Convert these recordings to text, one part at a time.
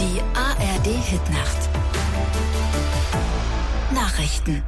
Die ARD-Hitnacht. Nachrichten.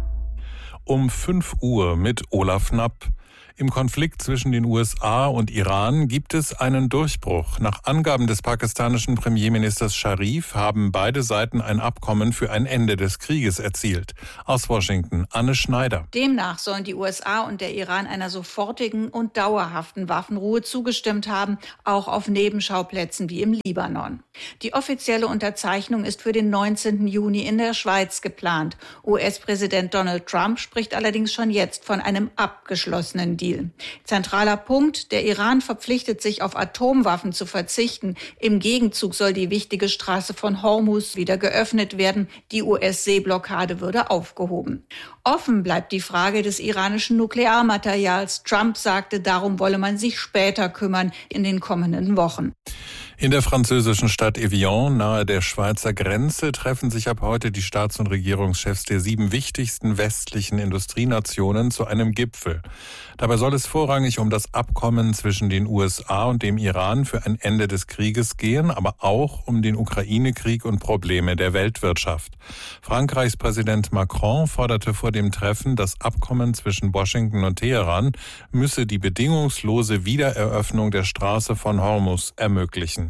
Um 5 Uhr mit Olaf Knapp. Im Konflikt zwischen den USA und Iran gibt es einen Durchbruch. Nach Angaben des pakistanischen Premierministers Sharif haben beide Seiten ein Abkommen für ein Ende des Krieges erzielt. Aus Washington, Anne Schneider. Demnach sollen die USA und der Iran einer sofortigen und dauerhaften Waffenruhe zugestimmt haben, auch auf Nebenschauplätzen wie im Libanon. Die offizielle Unterzeichnung ist für den 19. Juni in der Schweiz geplant. US-Präsident Donald Trump spricht allerdings schon jetzt von einem abgeschlossenen Deal. Zentraler Punkt: Der Iran verpflichtet sich, auf Atomwaffen zu verzichten. Im Gegenzug soll die wichtige Straße von Hormuz wieder geöffnet werden. Die US-Seeblockade würde aufgehoben. Offen bleibt die Frage des iranischen Nuklearmaterials. Trump sagte, darum wolle man sich später kümmern, in den kommenden Wochen. In der französischen Stadt Evian, nahe der Schweizer Grenze, treffen sich ab heute die Staats- und Regierungschefs der 7 wichtigsten westlichen Industrienationen zu einem Gipfel. Dabei soll es vorrangig um das Abkommen zwischen den USA und dem Iran für ein Ende des Krieges gehen, aber auch um den Ukraine-Krieg und Probleme der Weltwirtschaft. Frankreichs Präsident Macron forderte vor dem Treffen, das Abkommen zwischen Washington und Teheran müsse die bedingungslose Wiedereröffnung der Straße von Hormuz ermöglichen.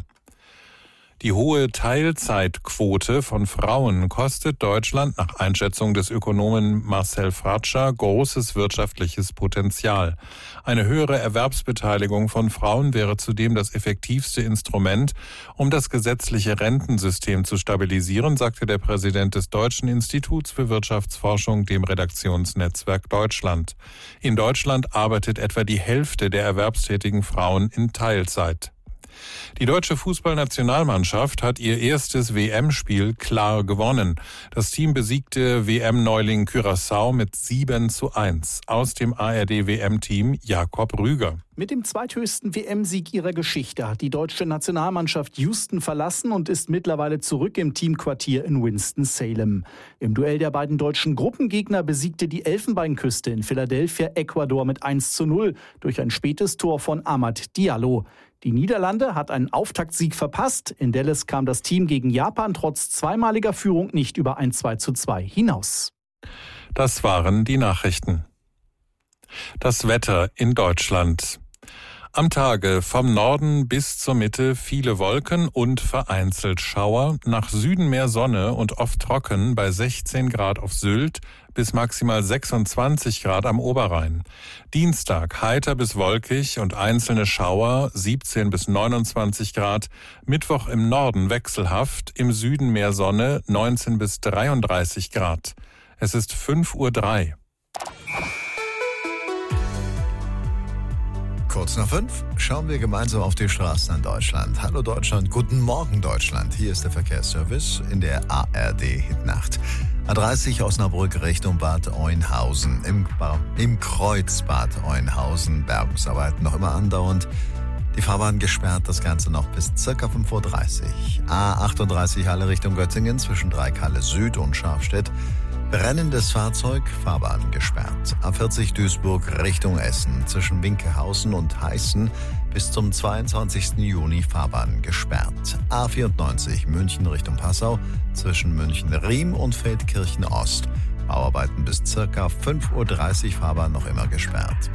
Die hohe Teilzeitquote von Frauen kostet Deutschland nach Einschätzung des Ökonomen Marcel Fratscher großes wirtschaftliches Potenzial. Eine höhere Erwerbsbeteiligung von Frauen wäre zudem das effektivste Instrument, um das gesetzliche Rentensystem zu stabilisieren, sagte der Präsident des Deutschen Instituts für Wirtschaftsforschung dem Redaktionsnetzwerk Deutschland. In Deutschland arbeitet etwa die Hälfte der erwerbstätigen Frauen in Teilzeit. Die deutsche Fußballnationalmannschaft hat ihr erstes WM-Spiel klar gewonnen. Das Team besiegte WM-Neuling Curaçao mit 7:1. Aus dem ARD-WM-Team Jakob Rüger. Mit dem zweithöchsten WM-Sieg ihrer Geschichte hat die deutsche Nationalmannschaft Houston verlassen und ist mittlerweile zurück im Teamquartier in Winston-Salem. Im Duell der beiden deutschen Gruppengegner besiegte die Elfenbeinküste in Philadelphia Ecuador mit 1:0 durch ein spätes Tor von Amad Diallo. Die Niederlande hat einen Auftaktsieg verpasst. In Dallas kam das Team gegen Japan trotz zweimaliger Führung nicht über ein 2:2 hinaus. Das waren die Nachrichten. Das Wetter in Deutschland. Am Tage vom Norden bis zur Mitte viele Wolken und vereinzelt Schauer, nach Süden mehr Sonne und oft trocken bei 16 Grad auf Sylt bis maximal 26 Grad am Oberrhein. Dienstag heiter bis wolkig und einzelne Schauer 17 bis 29 Grad. Mittwoch im Norden wechselhaft, im Süden mehr Sonne 19 bis 33 Grad. Es ist 5:03 Uhr. Kurz nach 5 schauen wir gemeinsam auf die Straßen in Deutschland. Hallo Deutschland, guten Morgen Deutschland. Hier ist der Verkehrsservice in der ARD-Hitnacht. A30 Osnabrück Richtung Bad Oeynhausen. Im Kreuz Bad Oeynhausen. Bergungsarbeiten noch immer andauernd. Die Fahrbahn gesperrt, das Ganze noch bis ca. 5:30 Uhr. A38 Halle Richtung Göttingen zwischen Dreikalle Süd und Scharfstedt. Brennendes Fahrzeug, Fahrbahn gesperrt. A40 Duisburg Richtung Essen zwischen Winkehausen und Heißen bis zum 22. Juni Fahrbahn gesperrt. A94 München Richtung Passau zwischen München-Riem und Feldkirchen Ost. Bauarbeiten bis ca. 5:30 Uhr, Fahrbahn noch immer gesperrt.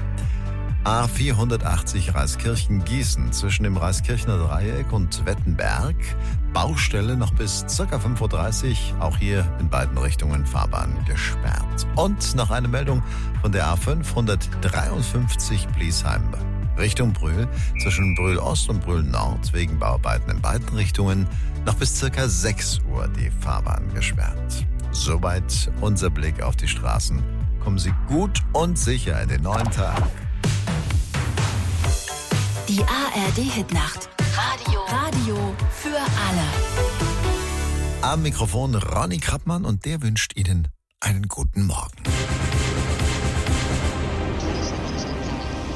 A480 Reiskirchen-Gießen zwischen dem Reiskirchner Dreieck und Wettenberg. Baustelle noch bis ca. 5:30 Uhr, auch hier in beiden Richtungen Fahrbahn gesperrt. Und noch eine Meldung von der A553 Bliesheim Richtung Brühl zwischen Brühl Ost und Brühl Nord wegen Bauarbeiten in beiden Richtungen noch bis ca. 6 Uhr die Fahrbahn gesperrt. Soweit unser Blick auf die Straßen. Kommen Sie gut und sicher in den neuen Tag. Die ARD-Hitnacht. Radio für alle. Am Mikrofon Ronny Krappmann und der wünscht Ihnen einen guten Morgen.